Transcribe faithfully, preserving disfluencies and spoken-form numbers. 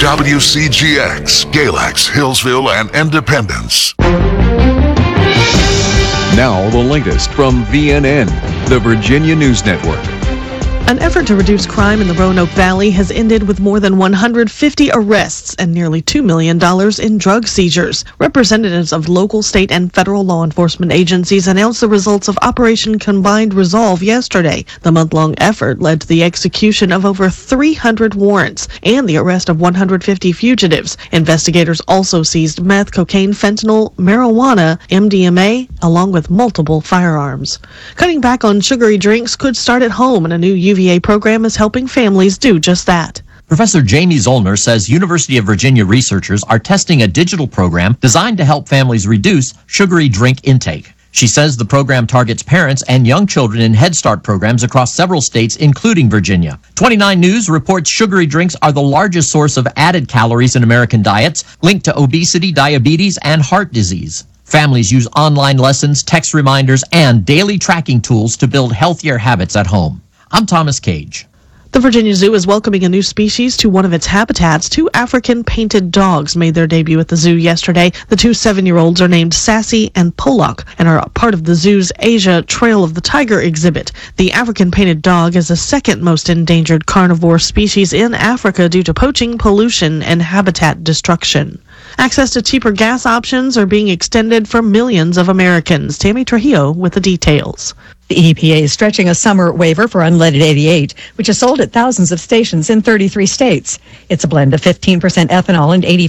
W C G X, Galax, Hillsville, and Independence. Now the latest from V N N, the Virginia News Network. An effort to reduce crime in the Roanoke Valley has ended with more than one hundred fifty arrests and nearly two million dollars in drug seizures. Representatives of local, state, and federal law enforcement agencies announced the results of Operation Combined Resolve yesterday. The month-long effort led to the execution of over three hundred warrants and the arrest of one hundred fifty fugitives. Investigators also seized meth, cocaine, fentanyl, marijuana, M D M A, along with multiple firearms. Cutting back on sugary drinks could start at home, and a new U V A program is helping families do just that. Professor Jamie Zollner says University of Virginia researchers are testing a digital program designed to help families reduce sugary drink intake. She says the program targets parents and young children in Head Start programs across several states, including Virginia. twenty-nine News reports sugary drinks are the largest source of added calories in American diets, linked to obesity, diabetes, and heart disease. Families use online lessons, text reminders, and daily tracking tools to build healthier habits at home. I'm Thomas Cage. The Virginia Zoo is welcoming a new species to one of its habitats. Two African painted dogs made their debut at the zoo yesterday. The two seven-year-olds are named Sassy and Pollock and are part of the zoo's Asia Trail of the Tiger exhibit. The African painted dog is the second most endangered carnivore species in Africa due to poaching, pollution, and habitat destruction. Access to cheaper gas options are being extended for millions of Americans. Tammy Trujillo with the details. The E P A is stretching a summer waiver for unleaded eighty-eight, which is sold at thousands of stations in thirty-three states. It's a blend of fifteen percent ethanol and eighty